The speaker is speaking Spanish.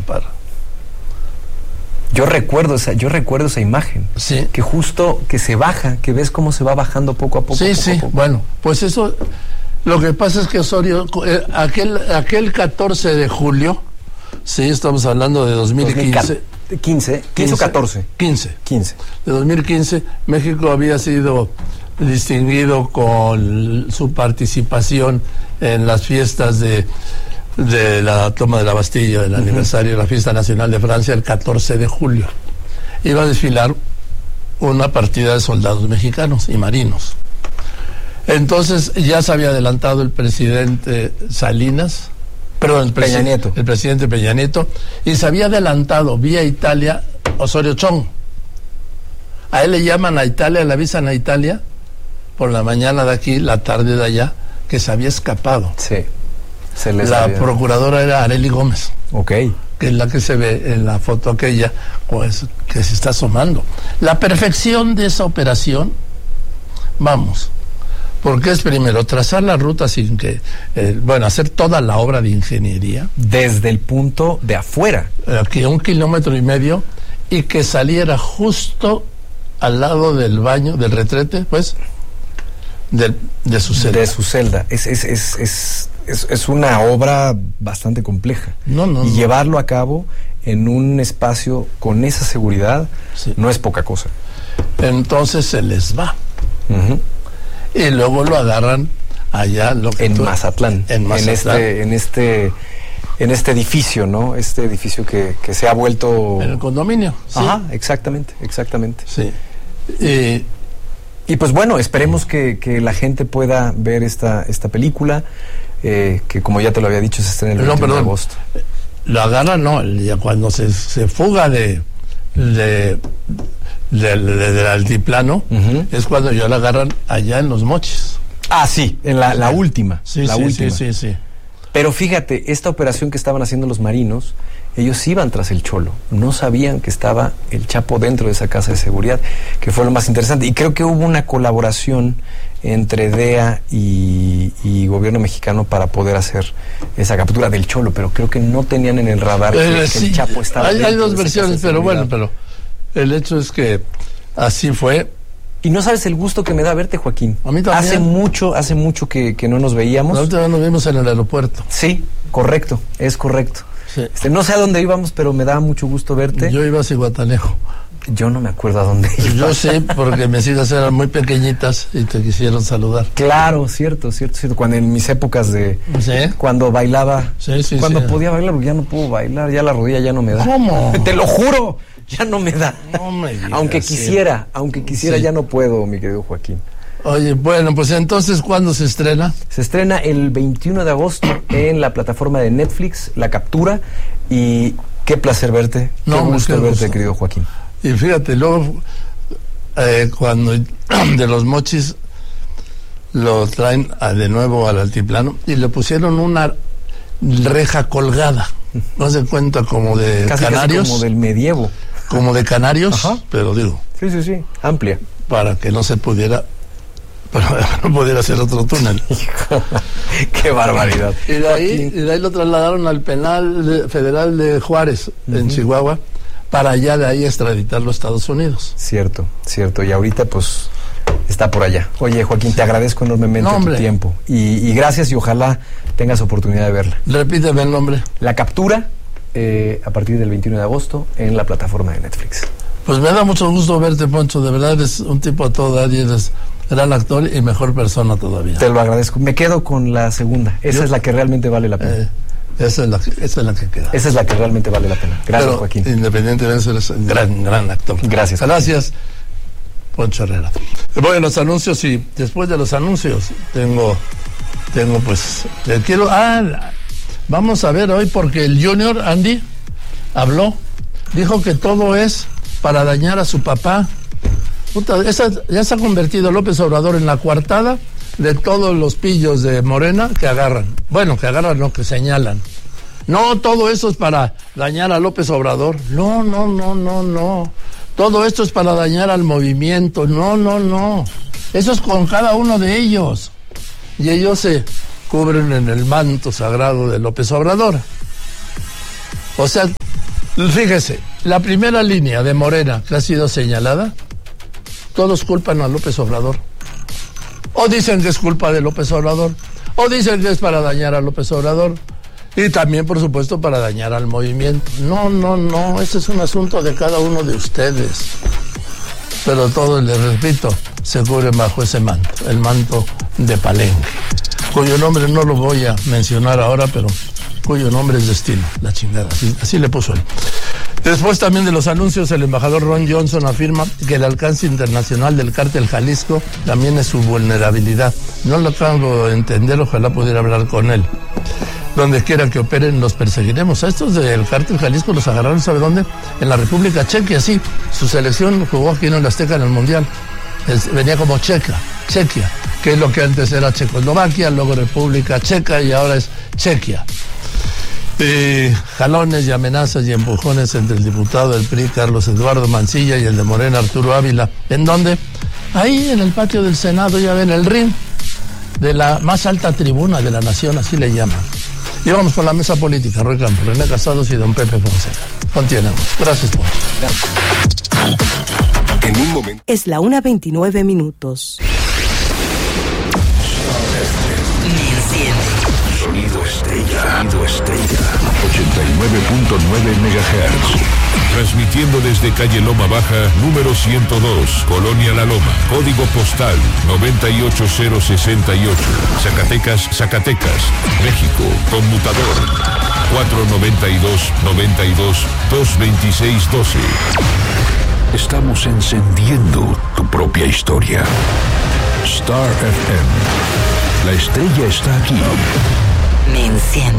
escapar. Yo recuerdo esa imagen. Sí. Que justo que se baja, que ves cómo se va bajando poco a poco. Sí, poco sí. a poco. Bueno, pues eso, lo que pasa es que Osorio, aquel 14 de julio, sí, estamos hablando de 2015. 15 o 14. 15. 15. De 2015, México había sido distinguido con su participación en las fiestas de la toma de la Bastilla, del aniversario de la Fiesta Nacional de Francia, el 14 de julio. Iba a desfilar una partida de soldados mexicanos y marinos. Entonces ya se había adelantado el presidente Salinas, perdón, el presidente Peña Nieto, y se había adelantado vía Italia Osorio Chong. A él le llaman a Italia, le avisan a Italia por la mañana de aquí, la tarde de allá, que se había escapado. Sí. La procuradora era Arely Gómez. Ok. Que es la que se ve en la foto aquella, pues, que se está asomando. La perfección de esa operación, vamos, porque es primero trazar la ruta sin que, hacer toda la obra de ingeniería. Desde el punto de afuera. Aquí a 1,5 kilómetros, y que saliera justo al lado del baño, del retrete, pues, de su celda. De su celda. Es una obra bastante compleja. Y llevarlo a cabo en un espacio con esa seguridad, sí, no es poca cosa. Entonces se les va. Y luego lo agarran allá en Mazatlán. En este edificio, ¿no? Este edificio que se ha vuelto... En el condominio. Sí. Ajá, exactamente. Sí. Y pues bueno, esperemos que la gente pueda ver esta película, que como ya te lo había dicho, se estrena el 21 de agosto. Lo agarran, no, ya cuando se fuga del altiplano, es cuando ya lo agarran allá en Los Mochis. Ah, sí, en la última. Sí. Pero fíjate, esta operación que estaban haciendo los marinos, ellos iban tras el Cholo, no sabían que estaba el Chapo dentro de esa casa de seguridad, que fue lo más interesante. Y creo que hubo una colaboración entre DEA y gobierno mexicano para poder hacer esa captura del Cholo, pero creo que no tenían en el radar que el Chapo estaba hay dentro dos de esa versiones, pero bueno, pero el hecho es que así fue. Y no sabes el gusto que me da verte, Joaquín. A mí también. Hace mucho que no nos veíamos. La última vez nos vimos en el aeropuerto. Sí, correcto, es correcto. Sí. No sé a dónde íbamos, pero me da mucho gusto verte. Yo iba a Zihuatanejo. Yo no me acuerdo a dónde iba. Yo sé, porque mis hijas eran muy pequeñitas y te quisieron saludar. Claro, cierto. Cuando en mis épocas de... ¿Sí? Cuando bailaba... Cuando podía bailar, porque ya no puedo bailar, ya la rodilla ya no me da. ¿Cómo? Te lo juro, ya no me da. No me digas, aunque quisiera, sí, ya no puedo, mi querido Joaquín. Oye, bueno, pues entonces, ¿cuándo se estrena? Se estrena el 21 de agosto en la plataforma de Netflix, La Captura, y qué placer verte, qué gusto verte, querido Joaquín. Y fíjate, luego, cuando de Los Mochis lo traen de nuevo al altiplano y le pusieron una reja colgada, no se cuenta como de casi canarios. Como del medievo. Como de canarios, ajá, pero digo. Sí, amplia. Para que no se pudiera... Pero no pudiera hacer otro túnel. ¡Qué barbaridad! Y de ahí lo trasladaron al penal federal de Juárez, en Chihuahua, para allá de ahí extraditarlo a Estados Unidos. Cierto. Y ahorita pues está por allá. Oye, Joaquín, te agradezco enormemente tu tiempo. Y gracias, y ojalá tengas oportunidad de verla. Repíteme el nombre. La Captura, a partir del 21 de agosto en la plataforma de Netflix. Pues me da mucho gusto verte, Poncho. De verdad eres un tipo a todo dar y eres gran actor y mejor persona todavía. Te lo agradezco. Me quedo con la segunda. Esa es la que realmente vale la pena. Esa es la que queda. Esa es la que realmente vale la pena. Gracias, pero, Joaquín. Independientemente, eres un gran actor. Gracias. Gracias, Poncho Herrera. Voy a los anuncios y después de los anuncios tengo pues... vamos a ver hoy porque el Junior, Andy, habló. Dijo que todo es para dañar a su papá. Ya se ha convertido López Obrador en la coartada de todos los pillos de Morena que agarran. Bueno, que agarran, no, que señalan. No, todo eso es para dañar a López Obrador. No. Todo esto es para dañar al movimiento. No. Eso es con cada uno de ellos. Y ellos se cubren en el manto sagrado de López Obrador. O sea, Fíjese, la primera línea de Morena que ha sido señalada, todos culpan a López Obrador. O dicen que es culpa de López Obrador, o dicen que es para dañar a López Obrador, y también, por supuesto, para dañar al movimiento. No, ese es un asunto de cada uno de ustedes. Pero todo, les repito, se cubre bajo ese manto, el manto de Palenque, cuyo nombre no lo voy a mencionar ahora, pero cuyo nombre es destino, la chingada, así le puso él. Después también de los anuncios, el embajador Ron Johnson afirma que el alcance internacional del cártel Jalisco también es su vulnerabilidad. No lo acabo de entender, ojalá pudiera hablar con él. Donde quiera que operen, los perseguiremos. A estos del cártel Jalisco los agarraron, ¿sabe dónde? En la República Checa, sí. Su selección jugó aquí en el Azteca en el Mundial. Venía como Chequia, que es lo que antes era Checoslovaquia, luego República Checa y ahora es Chequia. Jalones y amenazas y empujones entre el diputado del PRI, Carlos Eduardo Mancilla, y el de Morena, Arturo Ávila. ¿En dónde? Ahí en el patio del Senado, ya ven, el ring de la más alta tribuna de la nación, así le llaman. Y vamos con la mesa política, Roy Campos, René Casados y don Pepe Fonseca. Continuamos. Gracias, Poncho. En un momento. Es la 1:29. Sonido Estella. 89.9 MHz. Transmitiendo desde calle Loma Baja, número 102, Colonia La Loma. Código postal 98068. Zacatecas, México. Conmutador 492-92-226-12. Estamos encendiendo tu propia historia. Star FM. La estrella está aquí. Me enciende.